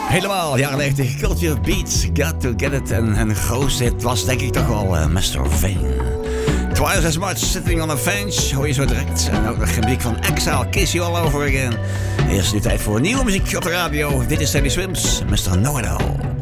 Helemaal, jaren 90, Culture Beats, Got to Get It. En hun grootste hit was denk ik toch wel Mr. Vane. Twice as much, Sitting on a Bench, hoor je zo direct. En ook nog muziek van Exile, Kiss You All Over Again. Eerst nu tijd voor nieuwe muziek op de radio. Dit is Teddy Swims, Mr. Know It All.